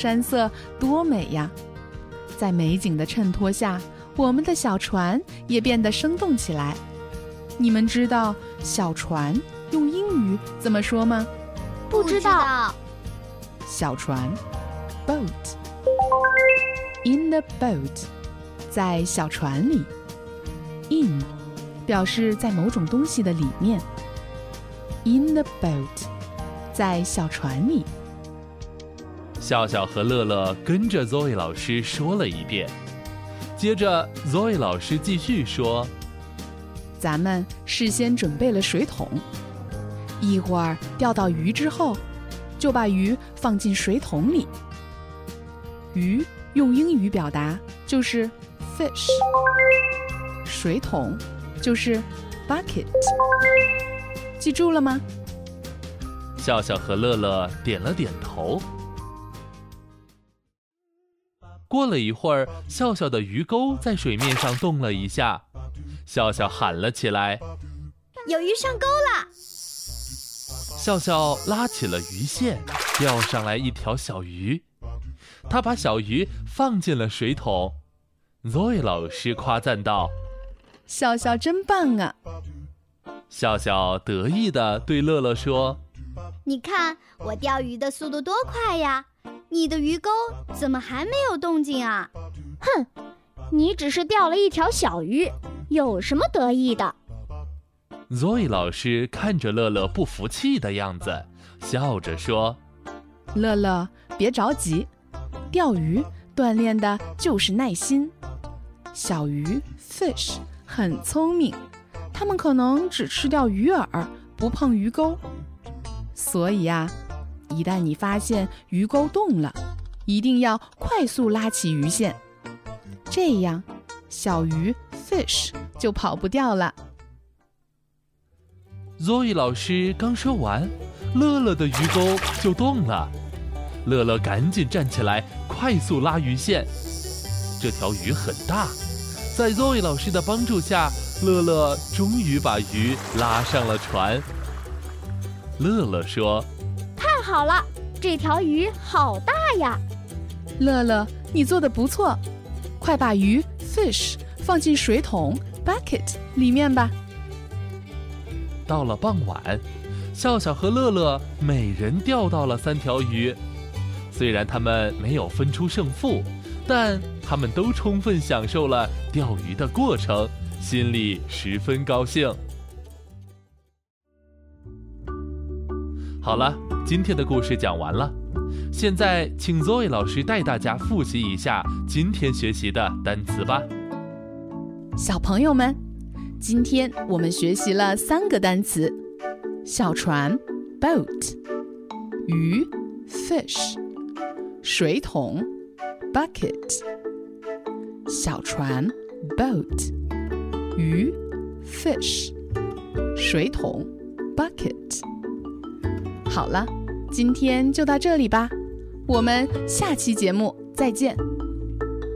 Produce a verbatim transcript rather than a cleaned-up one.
山色多美呀！在美景的衬托下，我们的小船也变得生动起来。你们知道小船用英语怎么说吗？ 不知道。 小船 boat。 In the boat， 在小船里。 In 表示在某种东西的里面。 In the boat， 在小船里。 笑笑和乐乐跟着 Zoe 老师说了一遍，接着 Zoe 老师继续说， 咱们事先准备了水桶，一会儿钓到鱼之后，就把鱼放进水桶里。鱼用英语表达就是 fish， 水桶就是 bucket， 记住了吗？ 笑笑和乐乐点了点头。过了一会儿，笑笑的鱼钩在水面上动了一下，笑笑喊了起来， 有鱼上钩了。 笑笑拉起了鱼线，钓上来一条小鱼，他把小鱼放进了水桶。 Zoe 老师夸赞道， 笑笑真棒啊！ 笑笑得意地对乐乐说， 你看我钓鱼的速度多快呀，你的鱼钩怎么还没有动静啊？ 哼，你只是钓了一条小鱼，有什么得意的？ Zoe 老师看着乐乐不服气的样子，笑着说， 乐乐别着急，钓鱼锻炼的就是耐心。小鱼 fish 很聪明，它们可能只吃掉鱼饵，不碰鱼钩。所以啊，一旦你发现鱼钩动了，一定要快速拉起鱼线，这样小鱼 fish 就跑不掉了。 Zoe 老师刚说完，乐乐的鱼钩就动了。乐乐赶紧站起来，快速拉鱼线。这条鱼很大，在 Zoe 老师的帮助下，乐乐终于把鱼拉上了船。乐乐说， 太好了，这条鱼好大呀！ 乐乐，你做得不错，快把鱼 fish 放进水桶 bucket 里面吧。 到了傍晚，笑笑和乐乐每人钓到了三条鱼。虽然他们没有分出胜负，但他们都充分享受了钓鱼的过程，心里十分高兴。好了，今天的故事讲完了。现在请 Zoe 老师带大家复习一下今天学习的单词吧。 小朋友们，今天我们学习了三个单词：小船 boat， 鱼 fish， 水桶 bucket。 小船 boat， 鱼 fish， 水桶 bucket。 好了，今天就到这里吧，我们下期节目再见。